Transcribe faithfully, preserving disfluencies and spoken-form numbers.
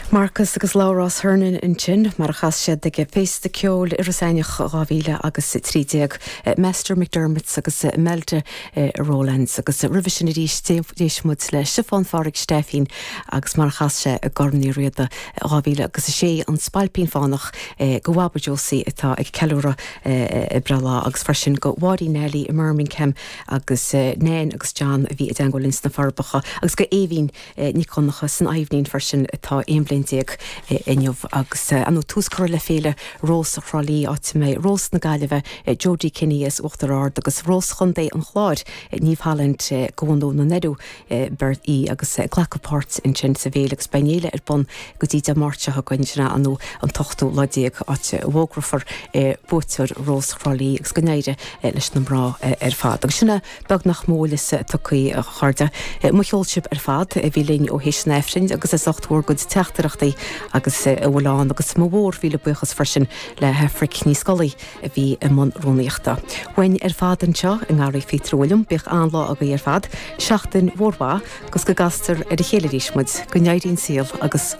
Marcus agus Lárás Hernan in sin mar chas sé de féiste ceol irisaineach gáhíle agus trídeag Meister McDermott agus Melte Rowlands agus revision déismud le Siobhan Farrig Steffin agus mar chas sé a gorní riada gáhíle agus sé an spalpín fánach go bhhabe Josie atá ag ceúra brala agus farsin go bháí Nelly i Birmingham agus Nain agus John a bhí a dangolins na farbacha agus go éhín níconnacha san aimhnín farsin atá éimblin Diag inniuh agus anú túscur le féle Rós Chrálí áte mé Rós na Gaillimhe Jodie Kinney is Uachtarard agus Rós chundé an chláir níomh Halland gohandó na nedú bert í agus Glacapart in sin sa bhéle Spainéile ar bon go dtí de máirte ha goinna anú an tochtú ladíag áte bhógrafar bútar Rós Chrálí agus go néide leis na brá ar fad. Agus sinna bag nach mólis tucaí a chuirde mu cheolsib ar fad a bhí lín ó hééis nefrin agus is ochtúir go teachtar agus bhláán agus mór bhíle buchas farsin le hefric ní scolaí a bhí i man rónaíochta. Wain ar fad an seo in gáirí fétrólum bích anlá aga ar fad, seachtain mhórhá agus go gastar ar a chéile rísmuid go neidín síal agus